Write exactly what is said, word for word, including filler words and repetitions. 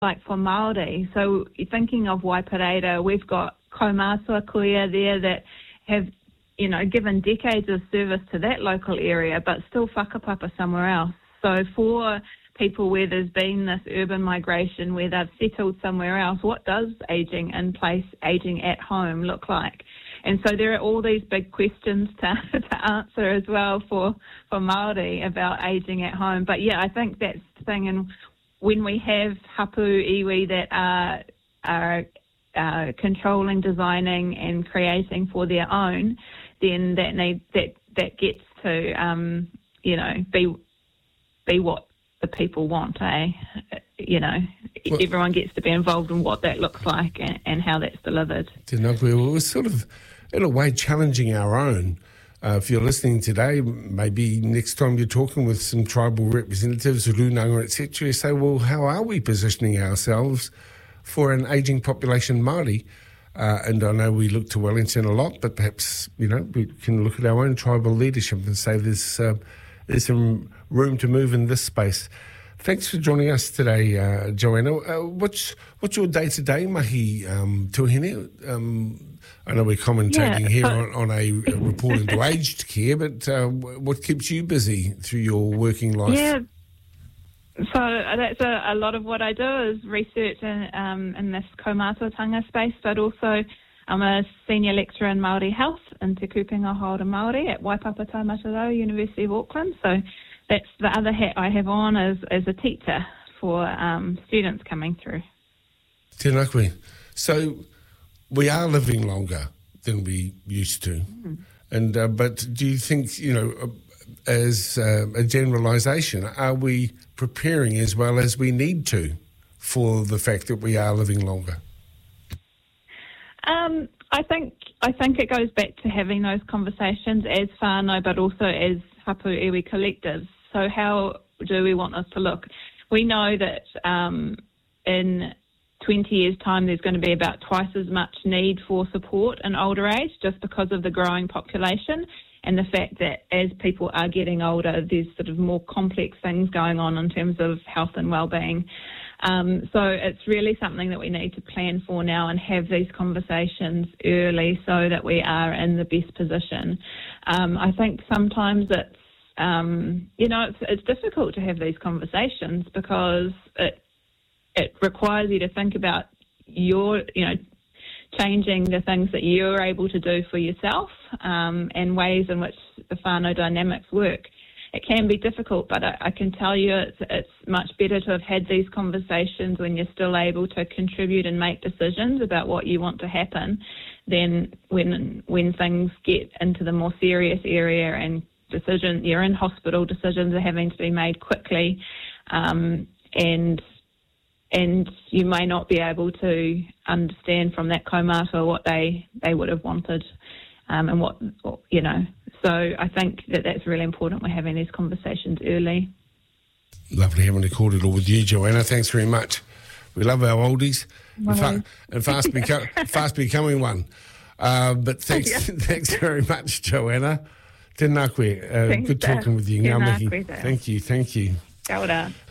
like for Māori. So you're thinking of Waipareta, we've got Kaumātua Kuia there that have, you know, given decades of service to that local area, but still whakapapa somewhere else. So for people where there's been this urban migration, where they've settled somewhere else, what does ageing in place, ageing at home look like? And so there are all these big questions to, to answer as well for, for Māori about ageing at home. But yeah, I think that's the thing. And when we have hapu iwi that are, are uh, controlling, designing and creating for their own, then that need, that, that gets to, um, you know, be be what the people want, eh? You know, well, everyone gets to be involved in what that looks like and, and how that's delivered. Well, we're sort of, in a way, challenging our own. Uh, if you're listening today, maybe next time you're talking with some tribal representatives, runanga, et cetera, you say, well, how are we positioning ourselves for an ageing population Māori? Uh, and I know we look to Wellington a lot, but perhaps, you know, we can look at our own tribal leadership and say there's, uh, there's some room to move in this space. Thanks for joining us today, uh, Joanna. Uh, what's what's your day-to-day mahi um, tuahine? Um, I know we're commentating yeah, here on, on a, a report into aged care, but uh, what keeps you busy through your working life? Yeah, so that's a, a lot of what I do is research in, um, in this kaumātuatanga space, but also I'm a senior lecturer in Māori health in Te Kupenga Haora Māori at Waipapa Taumatarau, University of Auckland. So that's the other hat I have on as, as a teacher for um, students coming through. Tēnā koe. So we are living longer than we used to. Mm. and uh, But do you think, you know, as uh, a generalisation, are we preparing as well as we need to for the fact that we are living longer? Um, I think I think it goes back to having those conversations as whānau, but also as hapu iwi collectives. So how do we want this to look? We know that um, in twenty years' time there's going to be about twice as much need for support in older age just because of the growing population and the fact that as people are getting older there's sort of more complex things going on in terms of health and well-being. Um, so it's really something that we need to plan for now and have these conversations early so that we are in the best position. Um, I think sometimes it's, um, you know, it's, it's difficult to have these conversations because it it requires you to think about your, you know, changing the things that you're able to do for yourself um, and ways in which the whānau dynamics work. It can be difficult, but I, I can tell you it's, it's much better to have had these conversations when you're still able to contribute and make decisions about what you want to happen than when when things get into the more serious area and decision you're in hospital, decisions are having to be made quickly, um, and and you may not be able to understand from that kaumātua what they, they would have wanted um, and what, you know. So I think that that's really important. We're having these conversations early. Lovely having recorded all with you, Joanna. Thanks very much. We love our oldies and, fa- and fast, beco- fast becoming one. Uh, but thanks yeah. thanks very much, Joanna. Tēnā koe. Uh, good talking with you. Tēnā koe. Thank you, thank you. Kia ora.